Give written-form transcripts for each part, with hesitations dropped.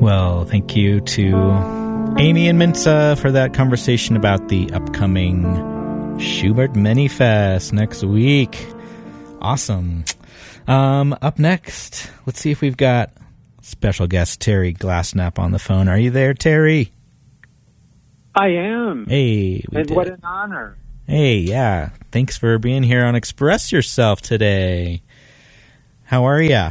Well, thank you to Amy and Mensa for that conversation about the upcoming Schubert Minifest next week. Awesome. Up next, let's see if we've got special guest Terry Glassnap on the phone. Are you there, Terry? I am. Hey. What an honor. Hey, yeah. Thanks for being here on Express Yourself today. How are you?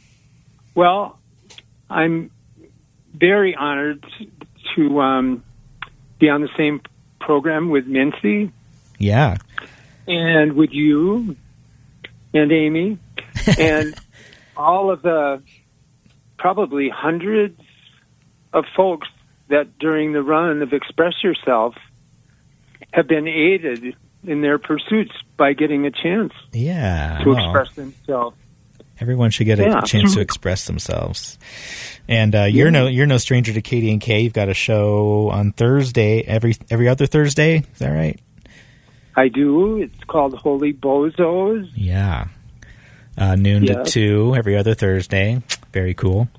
Well, I'm very honored to be on the same program with Mincy. Yeah. And with you and Amy and all of the probably hundreds of folks that during the run of Express Yourself have been aided in their pursuits by getting a chance to express themselves. Everyone should get a chance to express themselves. And you're no stranger to KD&K. You've got a show on Thursday, every other Thursday. Is that right? I do. It's called Holy Bozos. Yeah. Noon to 2 every other Thursday. Very cool.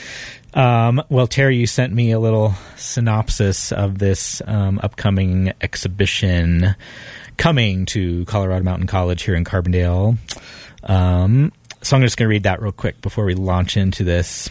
Well, Terry, you sent me a little synopsis of this upcoming exhibition coming to Colorado Mountain College here in Carbondale. So I'm just going to read that real quick before we launch into this.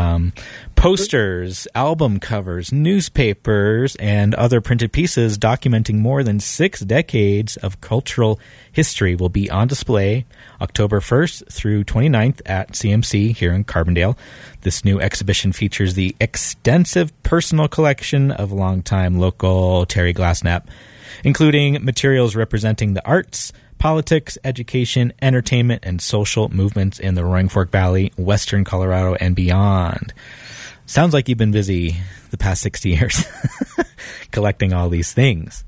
Posters, album covers, newspapers, and other printed pieces documenting more than 6 decades of cultural history will be on display October 1st through 29th at CMC here in Carbondale. This new exhibition features the extensive personal collection of longtime local Terry Glassnap, including materials representing the arts, politics, education, entertainment, and social movements in the Roaring Fork Valley, Western Colorado, and beyond. Sounds like you've been busy the past 60 years collecting all these things.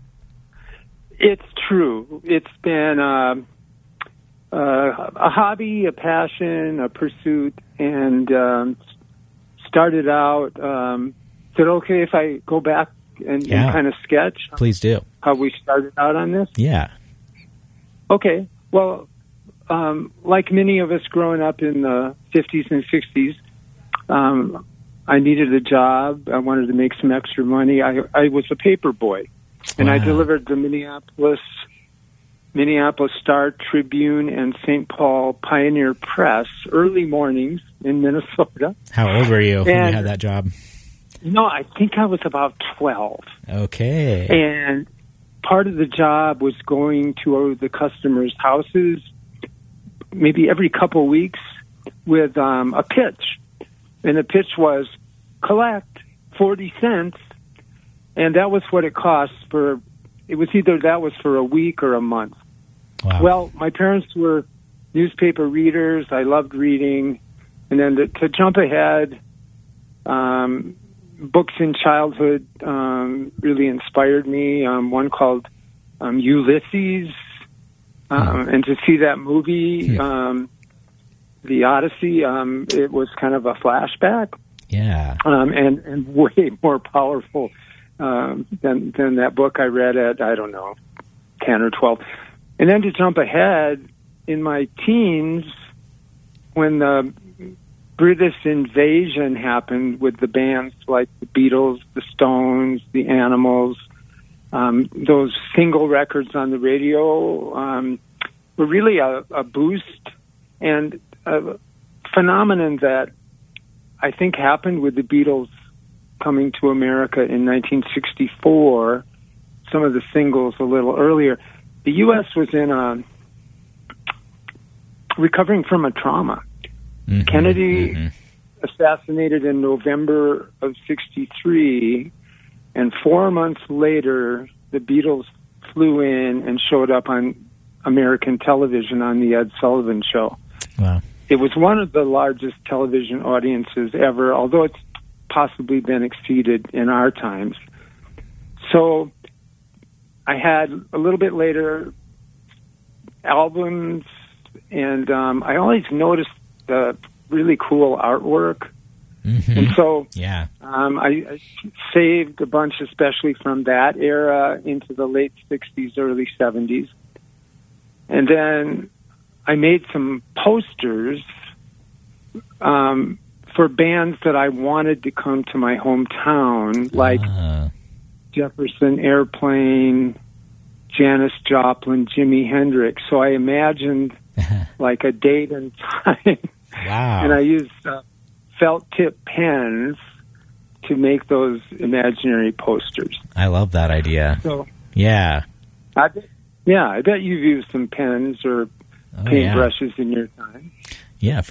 It's true. It's been a hobby, a passion, a pursuit, and started out. Is it okay if I go back and kind of sketch? Please do. How we started out on this? Yeah. Okay. Well, like many of us growing up in the 50s and 60s, I needed a job. I wanted to make some extra money. I was a paper boy, and I delivered the Minneapolis Star Tribune and St. Paul Pioneer Press early mornings in Minnesota. How old were you when you had that job? I think I was about 12. Okay. And part of the job was going to the customers' houses maybe every couple of weeks with a pitch. And the pitch was collect 40 cents. And that was what it cost it was either that was for a week or a month. Wow. Well, my parents were newspaper readers. I loved reading. And then to jump ahead, books in childhood really inspired me. One called Ulysses, and to see that movie, The Odyssey, it was kind of a flashback. Yeah. And way more powerful than that book I read at, 10 or 12. And then to jump ahead, in my teens, when the British invasion happened with the bands like the Beatles, the Stones, the Animals, those single records on the radio were really a boost and a phenomenon that I think happened with the Beatles coming to America in 1964, some of the singles a little earlier. The U.S. was recovering from a trauma. Mm-hmm, Kennedy assassinated in November of 1963, and 4 months later, the Beatles flew in and showed up on American television on the Ed Sullivan Show. Wow. It was one of the largest television audiences ever, although it's possibly been exceeded in our times. So I had a little bit later albums, and I always noticed the really cool artwork. Mm-hmm. And so I saved a bunch, especially from that era into the late 60s, early 70s. And then I made some posters for bands that I wanted to come to my hometown, like Jefferson Airplane, Janis Joplin, Jimi Hendrix. So I imagined like a date and time. Wow. And I used felt tip pens to make those imaginary posters. I love that idea. So yeah. I bet you've used some pens or paintbrushes in your time. Yeah.